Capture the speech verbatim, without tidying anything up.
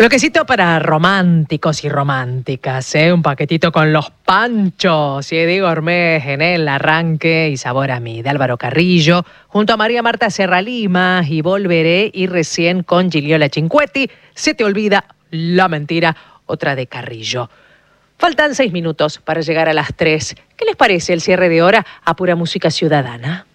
Bloquecito para románticos y románticas, ¿eh? Un paquetito con los panchos y Diego Ormez en el arranque y sabor a mí, de Álvaro Carrillo, junto a María Marta Serra Lima y Volveré y recién con Giliola Cinquetti, Se te olvida la mentira, otra de Carrillo. Faltan seis minutos para llegar a las tres. ¿Qué les parece el cierre de hora a pura música ciudadana?